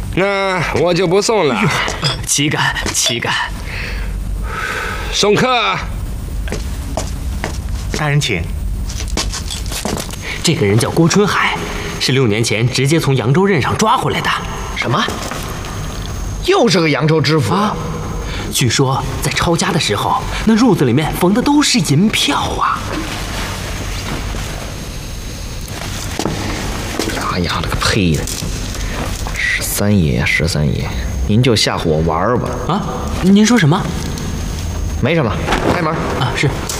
那我就不送了。 岂敢，岂敢！ 送客。 大人请。 这个人叫郭春海，是6年前直接从扬州任上抓回来的。 什么？又是个扬州知府啊！据说在抄家的时候，那褥子里面缝的都是银票啊！ 呀了个呸的！13爷呀，13爷，您就吓唬我玩吧！ 啊，您说什么？ 没什么，开门啊，是。